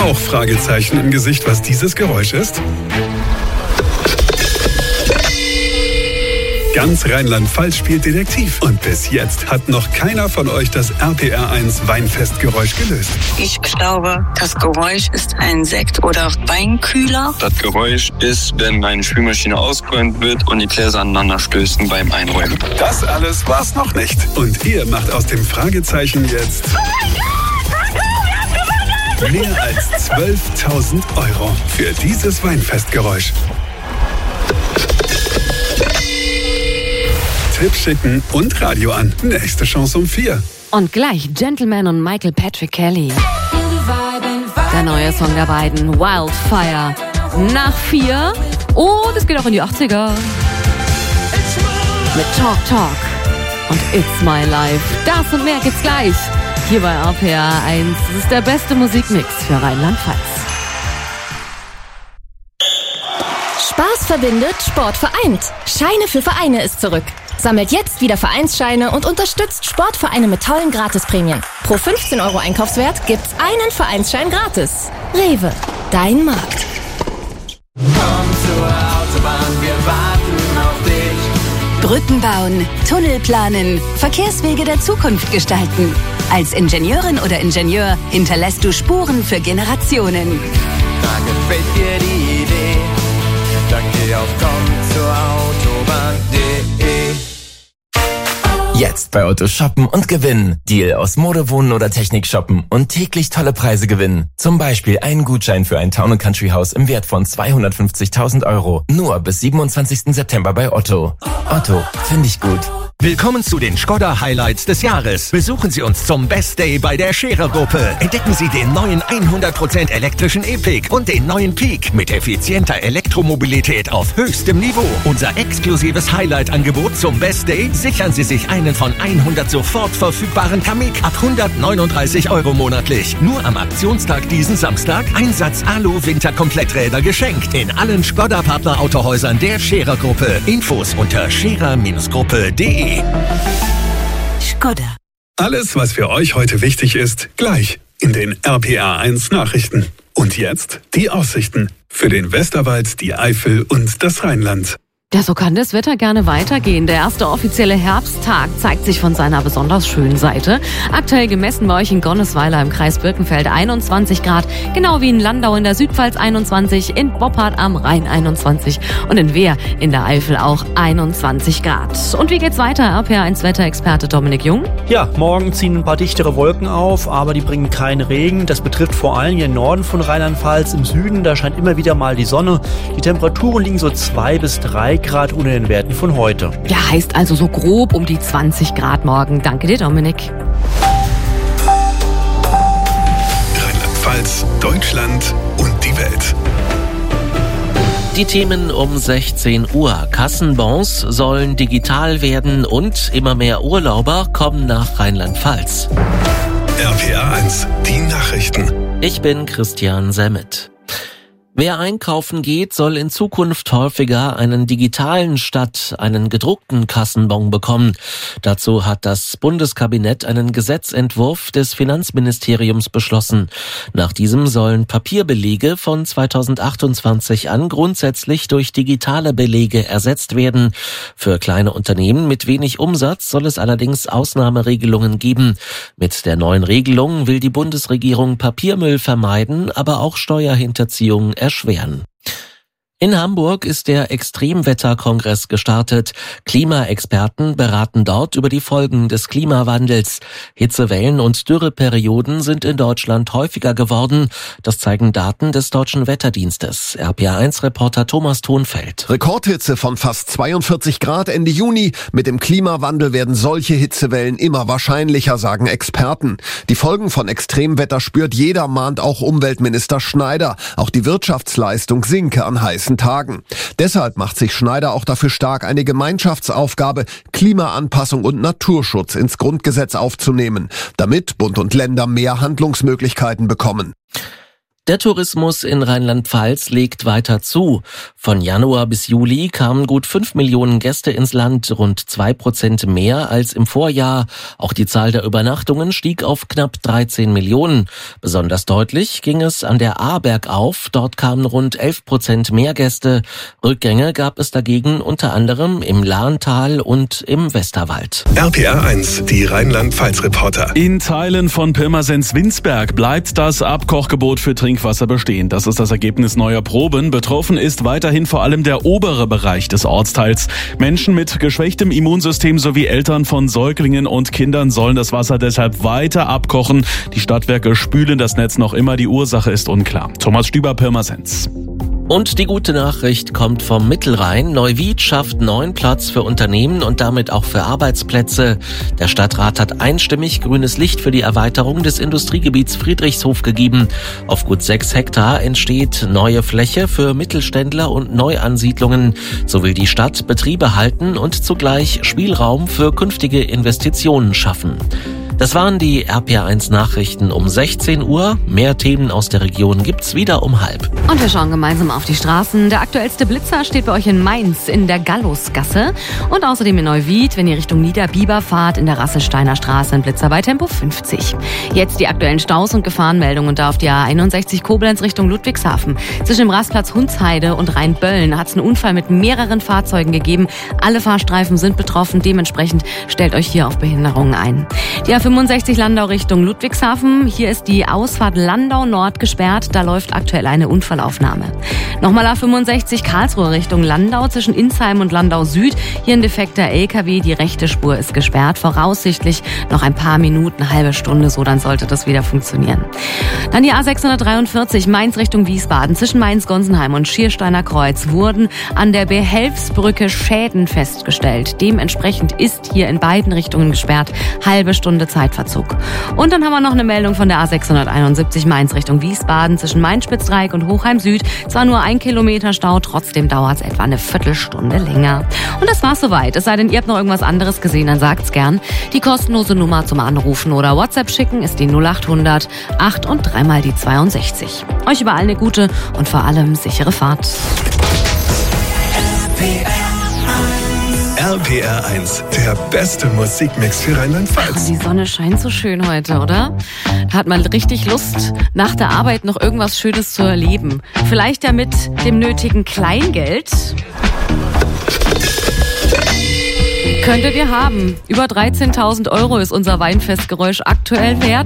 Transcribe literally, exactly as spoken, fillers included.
Auch Fragezeichen im Gesicht, was dieses Geräusch ist? Ganz Rheinland-Pfalz spielt Detektiv. Und bis jetzt hat noch keiner von euch das R P R eins Weinfestgeräusch gelöst. Ich glaube, das Geräusch ist ein Sekt- oder Weinkühler. Das Geräusch ist, wenn eine Spülmaschine ausgeräumt wird und die Gläser aneinander stößen beim Einräumen. Das alles war's noch nicht. Und ihr macht aus dem Fragezeichen jetzt mehr als zwölftausend Euro für dieses Weinfestgeräusch. Tipp schicken und Radio an. Nächste Chance um vier. Und gleich Gentleman und Michael Patrick Kelly. Der neue Song der beiden, Wildfire. Nach vier. Oh, das geht auch in die achtziger. Mit Talk Talk und It's My Life. Das und mehr gibt's gleich. Hier bei R P R eins. Das ist der beste Musikmix für Rheinland-Pfalz. Spaß verbindet, Sport vereint. Scheine für Vereine ist zurück. Sammelt jetzt wieder Vereinsscheine und unterstützt Sportvereine mit tollen Gratisprämien. Pro fünfzehn Euro Einkaufswert gibt's einen Vereinsschein gratis. Rewe, dein Markt. Komm zur Autobahn, wir warten auf dich. Brücken bauen, Tunnel planen, Verkehrswege der Zukunft gestalten. Als Ingenieurin oder Ingenieur hinterlässt du Spuren für Generationen. Da gefällt dir die Idee, dann geh auf komm zur Autobahn punkt de. Jetzt bei Otto shoppen und gewinnen. Deal aus Mode, Wohnen oder Technik shoppen und täglich tolle Preise gewinnen. Zum Beispiel einen Gutschein für ein Town and Country Haus im Wert von zweihundertfünfzigtausend Euro. Nur bis siebenundzwanzigsten September bei Otto. Otto, finde ich gut. Willkommen zu den Skoda Highlights des Jahres. Besuchen Sie uns zum Best Day bei der Scherer Gruppe. Entdecken Sie den neuen hundert Prozent elektrischen E-Pick und den neuen Peak mit effizienter Elektromobilität auf höchstem Niveau. Unser exklusives Highlight-Angebot zum Best Day: sichern Sie sich einen von hundert sofort verfügbaren Kamiq ab hundertneununddreißig Euro monatlich. Nur am Aktionstag diesen Samstag Einsatz Alu-Winter-Kompletträder geschenkt. In allen Skoda-Partner-Autohäusern der Scherer Gruppe. Infos unter scherer Gruppe punkt de. Skoda. Alles, was für euch heute wichtig ist, gleich in den R P R eins Nachrichten. Und jetzt die Aussichten für den Westerwald, die Eifel und das Rheinland. Ja, so kann das Wetter gerne weitergehen. Der erste offizielle Herbsttag zeigt sich von seiner besonders schönen Seite. Aktuell gemessen bei euch in Gonnesweiler im Kreis Birkenfeld einundzwanzig Grad, genau wie in Landau in der Südpfalz einundzwanzig, in Boppard am Rhein einundzwanzig und in Wehr in der Eifel auch einundzwanzig Grad. Und wie geht's weiter? R P R eins Wetterexperte Dominik Jung. Ja, morgen ziehen ein paar dichtere Wolken auf, aber die bringen keinen Regen. Das betrifft vor allem den Norden von Rheinland-Pfalz. Im Süden, da scheint immer wieder mal die Sonne. Die Temperaturen liegen so zwei bis drei Grad unter den Werten von heute. Ja, heißt also so grob um die zwanzig Grad morgen. Danke dir, Dominik. Rheinland-Pfalz, Deutschland und die Welt. Die Themen um sechzehn Uhr. Kassenbons sollen digital werden und immer mehr Urlauber kommen nach Rheinland-Pfalz. R P R eins, die Nachrichten. Ich bin Christian Semmet. Wer einkaufen geht, soll in Zukunft häufiger einen digitalen statt einen gedruckten Kassenbon bekommen. Dazu hat das Bundeskabinett einen Gesetzentwurf des Finanzministeriums beschlossen. Nach diesem sollen Papierbelege von zweitausendachtundzwanzig an grundsätzlich durch digitale Belege ersetzt werden. Für kleine Unternehmen mit wenig Umsatz soll es allerdings Ausnahmeregelungen geben. Mit der neuen Regelung will die Bundesregierung Papiermüll vermeiden, aber auch Steuerhinterziehung erschweren. In Hamburg ist der Extremwetterkongress gestartet. Klimaexperten beraten dort über die Folgen des Klimawandels. Hitzewellen und Dürreperioden sind in Deutschland häufiger geworden. Das zeigen Daten des Deutschen Wetterdienstes. R P R eins Reporter Thomas Thonfeld. Rekordhitze von fast zweiundvierzig Grad Ende Juni. Mit dem Klimawandel werden solche Hitzewellen immer wahrscheinlicher, sagen Experten. Die Folgen von Extremwetter spürt jeder, mahnt auch Umweltminister Schneider. Auch die Wirtschaftsleistung sinke an heißen Tagen. Deshalb macht sich Schneider auch dafür stark, eine Gemeinschaftsaufgabe, Klimaanpassung und Naturschutz ins Grundgesetz aufzunehmen, damit Bund und Länder mehr Handlungsmöglichkeiten bekommen. Der Tourismus in Rheinland-Pfalz legt weiter zu. Von Januar bis Juli kamen gut fünf Millionen Gäste ins Land, rund zwei Prozent mehr als im Vorjahr. Auch die Zahl der Übernachtungen stieg auf knapp dreizehn Millionen. Besonders deutlich ging es an der Ahr bergauf. Dort kamen rund elf Prozent mehr Gäste. Rückgänge gab es dagegen unter anderem im Lahntal und im Westerwald. R P R eins, die Rheinland-Pfalz-Reporter. In Teilen von Pirmasens-Winsberg bleibt das Abkochgebot für Trinkwasser bestehen. Das ist das Ergebnis neuer Proben. Betroffen ist weiterhin vor allem der obere Bereich des Ortsteils. Menschen mit geschwächtem Immunsystem sowie Eltern von Säuglingen und Kindern sollen das Wasser deshalb weiter abkochen. Die Stadtwerke spülen das Netz noch immer. Die Ursache ist unklar. Thomas Stüber, Pirmasens. Und die gute Nachricht kommt vom Mittelrhein. Neuwied schafft neuen Platz für Unternehmen und damit auch für Arbeitsplätze. Der Stadtrat hat einstimmig grünes Licht für die Erweiterung des Industriegebiets Friedrichshof gegeben. Auf gut sechs Hektar entsteht neue Fläche für Mittelständler und Neuansiedlungen. So will die Stadt Betriebe halten und zugleich Spielraum für künftige Investitionen schaffen. Das waren die R P R eins Nachrichten um sechzehn Uhr. Mehr Themen aus der Region gibt's wieder um halb. Und wir schauen gemeinsam auf die Straßen. Der aktuellste Blitzer steht bei euch in Mainz in der Gallusgasse und außerdem in Neuwied, wenn ihr Richtung Niederbiber fahrt, in der Rasselsteiner Straße ein Blitzer bei Tempo fünfzig. Jetzt die aktuellen Staus und Gefahrenmeldungen und da auf die A einundsechzig Koblenz Richtung Ludwigshafen. Zwischen dem Rastplatz Hundsheide und Rheinböllen hat es einen Unfall mit mehreren Fahrzeugen gegeben. Alle Fahrstreifen sind betroffen. Dementsprechend stellt euch hier auf Behinderungen ein. Die A fünfundsechzig Landau Richtung Ludwigshafen. Hier ist die Ausfahrt Landau Nord gesperrt. Da läuft aktuell eine Unfallaufnahme. Nochmal A fünfundsechzig Karlsruhe Richtung Landau zwischen Insheim und Landau Süd. Hier ein defekter L K W. Die rechte Spur ist gesperrt. Voraussichtlich noch ein paar Minuten, eine halbe Stunde, so dann sollte das wieder funktionieren. Dann die A sechshundertdreiundvierzig Mainz Richtung Wiesbaden. Zwischen Mainz-Gonsenheim und Schiersteiner Kreuz wurden an der Behelfsbrücke Schäden festgestellt. Dementsprechend ist hier in beiden Richtungen gesperrt. Halbe Stunde Zeit. Zeitverzug. Und dann haben wir noch eine Meldung von der A sechshunderteinundsiebzig Mainz Richtung Wiesbaden zwischen Main-Spitzdreieck und Hochheim Süd. Zwar nur ein Kilometer Stau, trotzdem dauert es etwa eine Viertelstunde länger. Und das war's soweit. Es sei denn, ihr habt noch irgendwas anderes gesehen, dann sagt's gern. Die kostenlose Nummer zum Anrufen oder WhatsApp schicken ist die null achthundert acht und dreimal die zweiundsechzig. Euch überall eine gute und vor allem sichere Fahrt. R P R eins, der beste Musikmix für Rheinland-Pfalz. Die Sonne scheint so schön heute, oder? Da hat man richtig Lust, nach der Arbeit noch irgendwas Schönes zu erleben. Vielleicht ja mit dem nötigen Kleingeld. Könntet ihr haben. Über dreizehntausend Euro ist unser Weinfestgeräusch aktuell wert.